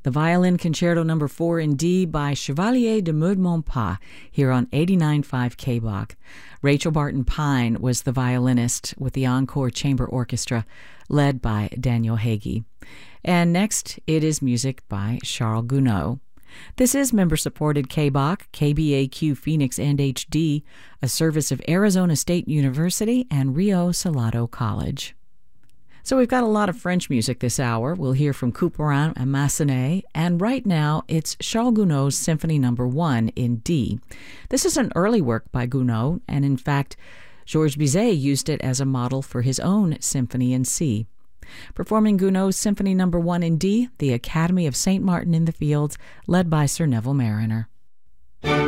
The Violin Concerto No. 4 in D by Chevalier de Meudmont-Pas here on 89.5 KBOC. Rachel Barton Pine was the violinist with the Encore Chamber Orchestra led by Daniel Hagee. And next, it is music by Charles Gounod. This is member-supported KBOC, KBAQ Phoenix and HD, a service of Arizona State University and Rio Salado College. So we've got a lot of French music this hour. We'll hear from Couperin and Massenet, and right now it's Charles Gounod's Symphony No. 1 in D. This is an early work by Gounod, and in fact, Georges Bizet used it as a model for his own symphony in C. Performing Gounod's Symphony No. 1 in D, the Academy of St. Martin in the Fields, led by Sir Neville Marriner.